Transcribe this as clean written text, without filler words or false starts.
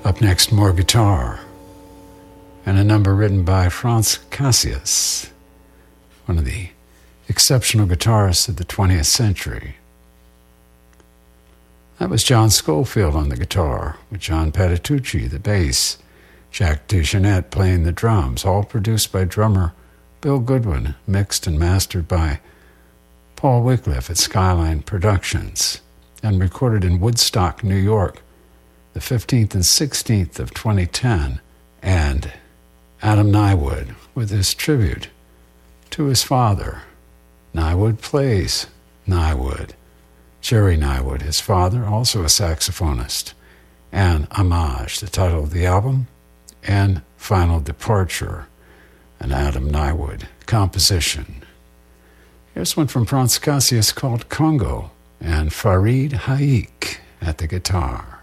Up next, more guitar, and a number written by Franz Cassius, one of the exceptional guitarists of the 20th century. That was John Scofield on the guitar, with John Patitucci, the bass, Jack DeJohnette playing the drums, all produced by drummer Bill Goodwin, mixed and mastered by Paul Wycliffe at Skyline Productions, and recorded in Woodstock, New York, the 15th and 16th of 2010, and Adam Nywood with his tribute to his father. Nywood plays Nywood. Jerry Nywood, his father, also a saxophonist, and Homage, the title of the album, and Final Departure, an Adam Nywood composition. Here's one from Franz Cassius called Congo, and Farid Haik at the guitar.